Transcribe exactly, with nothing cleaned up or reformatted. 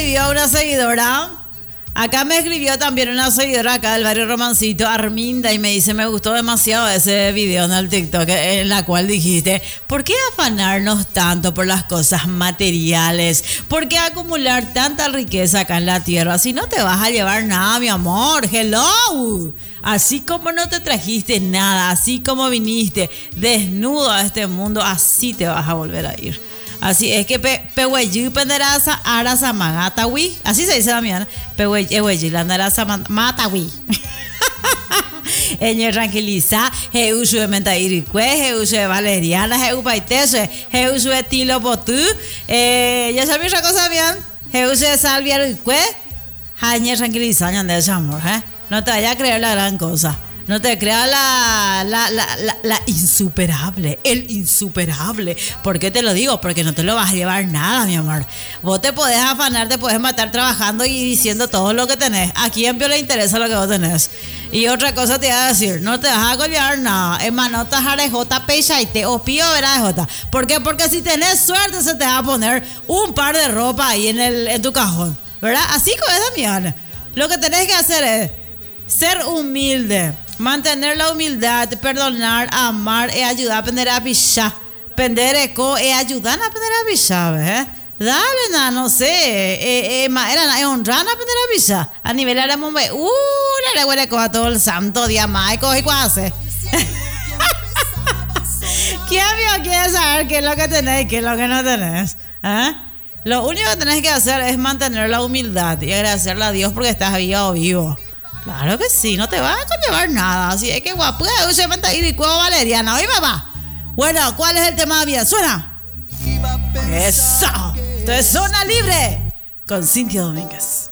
escribió una seguidora. Acá me escribió también una seguidora acá del barrio Romancito, Arminda, y me dice, me gustó demasiado ese video en el TikTok en la cual dijiste, ¿por qué afanarnos tanto por las cosas materiales? ¿Por qué acumular tanta riqueza acá en la tierra si no te vas a llevar nada, mi amor? Hello. Así como no te trajiste nada, así como viniste desnudo a este mundo, así te vas a volver a ir. Así es que pehueyi penderasa arasa magatawi. Así se dice Damián. Pehueyi landarasa matawi. Eñe tranquiliza. Heushu de mentairicue. Heushu de valeriana. Heu paitese. Heushu de tilo potu. Ya sabes otra cosa, Damián. Heushu de salviaricue. Hañe tranquiliza. Ñande ese amor, ¿eh? No te vayas a creer la gran cosa. No te creas la, la, la, la, la insuperable, el insuperable. ¿Por qué te lo digo? Porque no te lo vas a llevar nada, mi amor. Vos te podés afanar, te podés matar trabajando y diciendo todo lo que tenés. ¿A quién le interesa lo que vos tenés? Y otra cosa te voy a decir, no te vas a colgar nada. Hermano, tajarejota, peichaite o pío verajota. ¿Por qué? Porque si tenés suerte se te va a poner un par de ropa ahí en, el, en tu cajón. ¿Verdad? Así como es, Damián. Lo que tenés que hacer es ser humilde. Mantener la humildad, perdonar, amar y ayudar a aprender a pisar. Aprender eco y ayudar a aprender a pisar, ¿eh? Dale, na, no sé. Eh, eh, era es honrar a aprender a pisar. A nivel de la mombe. Uh, la huele a todo el santo día más. ¿Y qué hace? ¿Quién amigo quiere saber qué es lo que tenés y qué es lo que no tenés? ¿Eh? Lo único que tenés que hacer es mantener la humildad y agradecerle a Dios porque estás vivo o vivo. Claro que sí, no te vas a conllevar nada. Así es que guapo, se me está y cuevo valeriana. ¿Oye, papá? Bueno, ¿cuál es el tema bien? ¿Suena? Eso. Esto es Zona Libre con Cintia Domínguez.